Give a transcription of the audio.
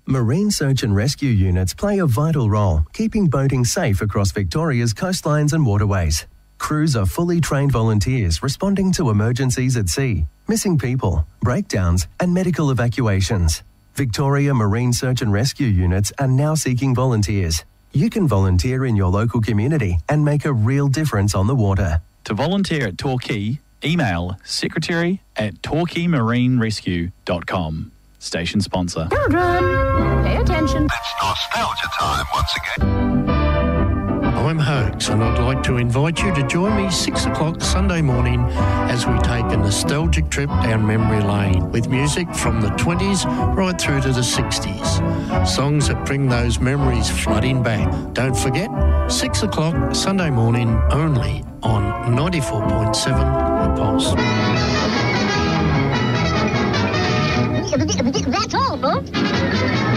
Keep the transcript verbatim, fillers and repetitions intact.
Marine search and rescue units play a vital role, keeping boating safe across Victoria's coastlines and waterways. Crews are fully trained volunteers responding to emergencies at sea, missing people, breakdowns, and medical evacuations. Victoria Marine Search and Rescue units are now seeking volunteers. You can volunteer in your local community and make a real difference on the water. To volunteer at Torquay, email secretary at torquay marine rescue dot com. Station sponsor. Children, pay attention. It's nostalgia time once again. I'm Hoax, and I'd like to invite you to join me six o'clock Sunday morning as we take a nostalgic trip down memory lane with music from the twenties right through to the sixties. Songs that bring those memories flooding back. Don't forget, six o'clock Sunday morning only on ninety-four point seven The Pulse. That's all, folks.